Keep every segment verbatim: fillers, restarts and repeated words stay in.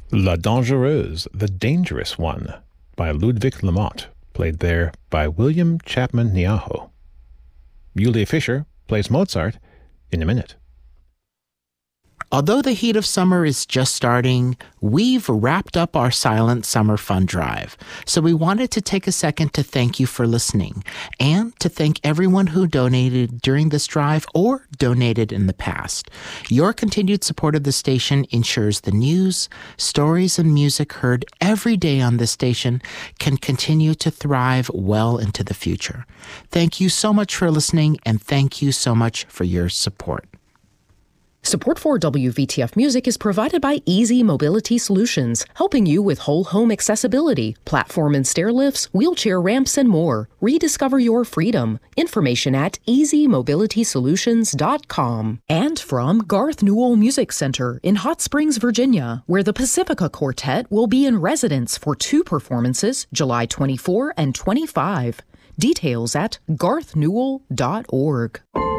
La Dangereuse, The Dangerous One, by Ludwig Lamott, played there by William Chapman Niaho. Julia Fischer plays Mozart in a minute. Although the heat of summer is just starting, we've wrapped up our Silent Summer Fund Drive. So we wanted to take a second to thank you for listening and to thank everyone who donated during this drive or donated in the past. Your continued support of the station ensures the news, stories, and music heard every day on this station can continue to thrive well into the future. Thank you so much for listening, and thank you so much for your support. Support for W V T F Music is provided by Easy Mobility Solutions, helping you with whole home accessibility, platform and stair lifts, wheelchair ramps, and more. Rediscover your freedom. Information at easy mobility solutions dot com. And from Garth Newell Music Center in Hot Springs, Virginia, where the Pacifica Quartet will be in residence for two performances, July twenty-fourth and twenty-fifth. Details at garth newell dot org.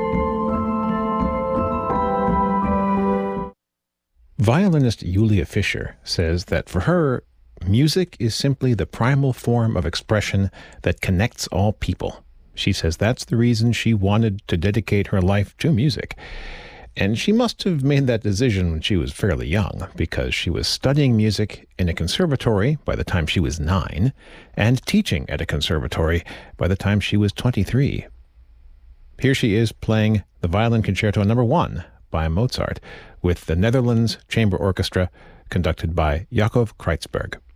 Violinist Julia Fischer says that for her, music is simply the primal form of expression that connects all people. She says that's the reason she wanted to dedicate her life to music. And she must have made that decision when she was fairly young, because she was studying music in a conservatory by the time she was nine, and teaching at a conservatory by the time she was twenty-three. Here she is playing the Violin Concerto Number One by Mozart, with the Netherlands Chamber Orchestra, conducted by Jacob Kreitzberg.